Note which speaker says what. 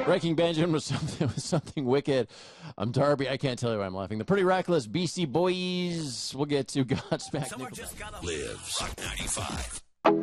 Speaker 1: Wrecking Benjamin was something wicked. I'm Darby. I can't tell you why I'm laughing. The Pretty Reckless BC Boys. We'll get to Godsmack.
Speaker 2: Lives Rock 95.